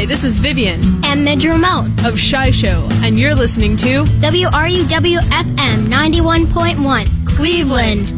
this is Vivian and Midge Remote of Shy Show, and you're listening to WRUW-FM 91.1, Cleveland.